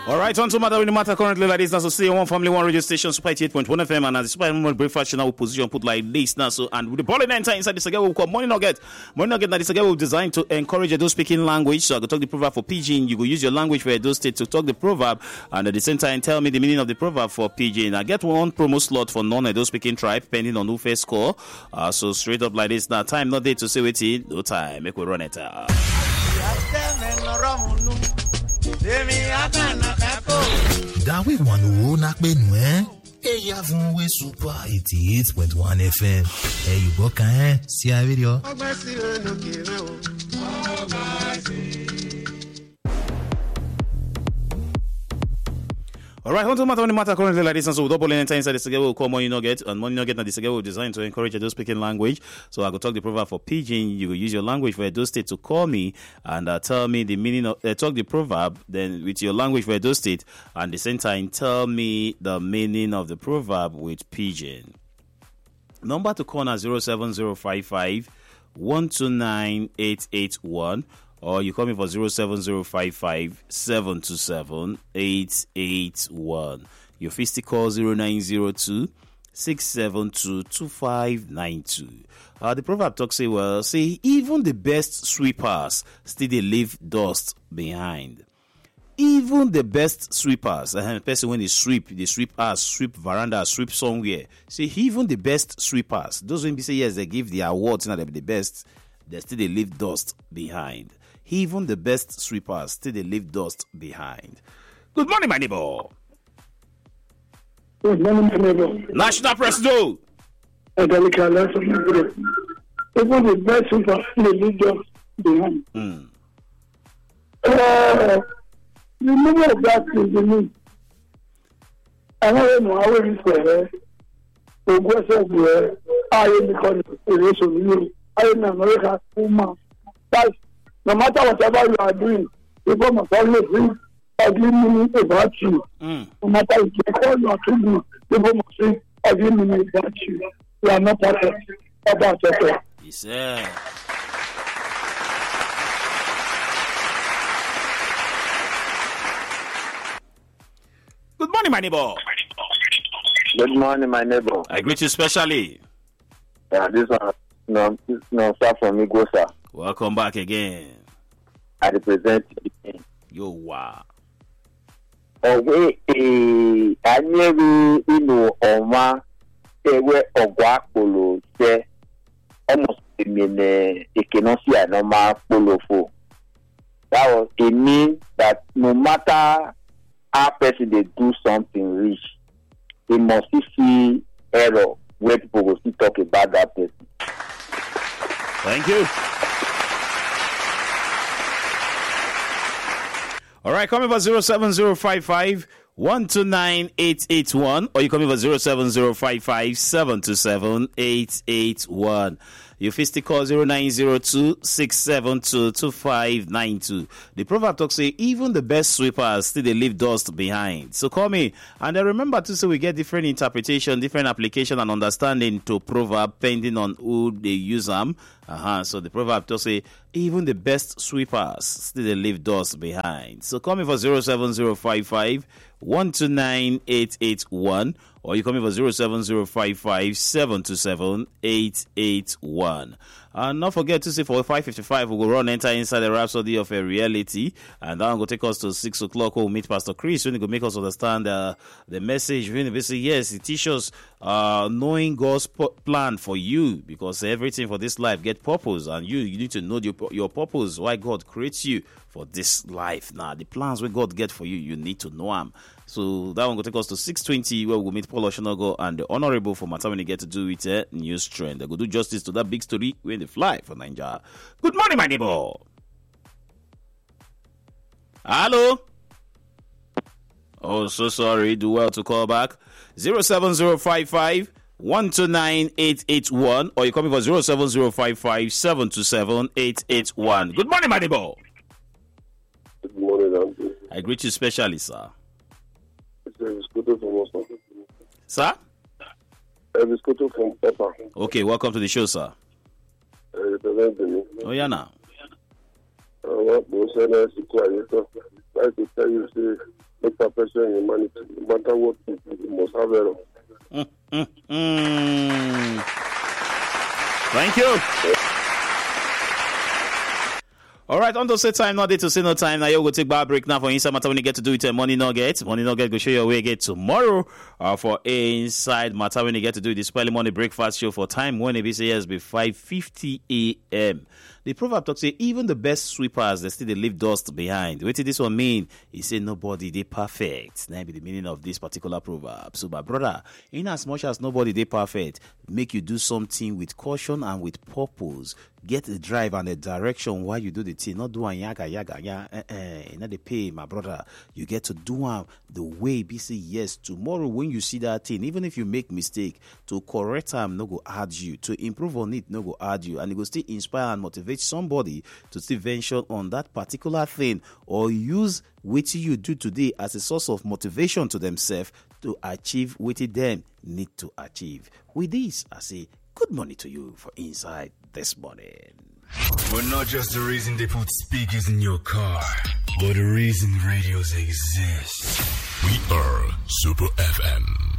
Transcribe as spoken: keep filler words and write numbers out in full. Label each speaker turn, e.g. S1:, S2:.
S1: All right, on to matter in the matter currently like this now. So stay on one family, one radio station, Super eighty-eight point one F M, and as the Super Normal breakfast channel position put like this now. So and with the ball in enter inside this again, we call Morning Nugget. Morning Nugget that is again we designed to encourage Edo speaking language. So I go talk the proverb for Pidgin. You go use your language for Edo State to talk the proverb, and at the same time tell me the meaning of the proverb for Pidgin. I get one promo slot for non-Edo speaking tribe, pending on who first score. Uh, so straight up like this now. Time not there to say wait it. No time. Make we run it. Uh.
S2: Dawe wanu nak benu eh e ya fun we Super eighty-eight point one F M e you go kan si a video.
S1: All right, on to matter on the matter currently like this, and so we'll double in inside this again. We'll call Money Nugget, and Money Nugget and this again will designed to encourage Edo speaking language. So I go talk the proverb for Pidgin. You will use your language for Edo State to call me and uh, tell me the meaning of uh, talk the proverb. Then with your language for Edo State, and at the same time tell me the meaning of the proverb with Pidgin. Number to call is zero seven zero five five one two nine eight eight one. Or you call me for zero seven zero five five seven two seven eight eight one. Your fisty call zero nine zero two six seven two two five nine two. Uh, the proverb talks say, well, say, even the best sweepers still they leave dust behind. Even the best sweepers, a person when they sweep, they sweep us, sweep veranda, sweep somewhere. See, even the best sweepers, those when they say yes, they give the awards, not the best, they still they leave dust behind. Even the best sweepers still they leave dust behind. Good morning, my neighbor.
S3: Good morning, my neighbor.
S1: National President.
S3: Even the best sweepers still they leave dust behind.
S1: Mm.
S3: Uh, the meaning of that is the meaning. I don't know how it is. The question is, I am because it is so new. I am American woman. That's no matter whatever you are doing, people must always bring ugly meaning about you.
S1: Mm.
S3: No matter if you call you are too good, people must bring ugly meaning about you. You are not perfect about yourself.
S1: Yes, sir. Good morning, my neighbor.
S4: Good morning, my neighbor.
S1: I greet you specially.
S4: Yeah, this one, no, this no, sir, from me, go, sir.
S1: Welcome back again.
S4: I represent you.
S1: Yo, wow.
S4: Oh, wait, eh, I never, you know, Oma, they were Ogwa Polo, say, almost, I mean, they cannot see a normal Polo for. That was, it means that no matter how person they do something rich, they must see error where people will still talk about that person.
S1: Thank you. All right, come over zero seven zero five five one two nine eight eight one, or you come over zero seven zero five five seven two seven eight eight one. Your fisty call zero nine zero two six seven two two five nine two. The proverb talks say even the best sweepers still they leave dust behind. So call me, and then remember to say we get different interpretation, different application and understanding to proverb depending on who they use them. Uh-huh. So the proverb talks say even the best sweepers still they leave dust behind. So call me for zero seven zero five five one two nine eight eight one, or you call me for zero seven zero five five seven two seven eight eight one. And not forget to say for five fifty-five, we will run enter inside the Rhapsody of a Reality, and that will take us to six o'clock. We'll meet Pastor Chris, when he will make us understand uh, the message. When he say, yes, it teaches uh, knowing God's plan for you, because everything for this life get purpose, and you you need to know your, your purpose, why God creates you for this life. Now, the plans where God get for you, you need to know them. So that one will take us to six twenty, where we'll meet Paul Oshonago and the Honorable for Matter when they get to do with a news trend. They will do justice to that big story when they fly for Nigeria. Good morning, my neighbor. Hello. Oh, so sorry. Do well to call back. zero seven zero five five one two nine eight eight one, or you call me for zero seven zero five five seven two seven eight eight one. Good morning, my neighbor.
S5: Good morning, Auntie.
S1: I greet you specially, sir.
S5: It's Biscotto from Osa.
S1: Sir?
S5: Biscotto from Osa.
S1: Okay, welcome to the show, sir.
S5: I represent me.
S1: Oh, yeah, now.
S5: I want to say nice to quiet. I like to tell you, say, no perfection in humanity. No matter what you do, you must have error.
S1: Mm, mm, mm. Thank you. All right, on to say time, not day to say no time. Now you go take bar break now for Inside Matter when you get to do it. Money Nugget. Money Nugget go show you way again tomorrow uh, for Inside Matter when you get to do it. This early morning breakfast show for time when it be say yes be five fifty a.m. The proverb talks say even the best sweepers they still they leave dust behind. What did this one mean? He said nobody they perfect. That be the meaning of this particular proverb. So my brother, in as much as nobody they perfect, make you do something with caution and with purpose. Get the drive and the direction while you do the thing. Not do a yaga yaga ya. Eh, eh, not the pay, my brother. You get to do um, the way be say yes. Tomorrow when you see that thing, even if you make mistake, to correct them no go add you. To improve on it no go add you. And it will still inspire and motivate somebody to still venture on that particular thing or use what you do today as a source of motivation to themselves to achieve what them need to achieve. With this, I say good morning to you for Inside this morning.
S2: We're not just the reason they put speakers in your car, but the reason radios exist. We are Super F M.